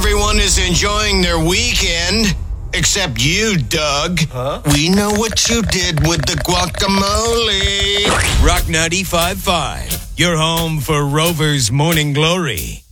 everyone is enjoying their weekend. Except you, Doug. Huh? We know what you did with the guacamole. Rock 95.5, your home for Rover's Morning Glory.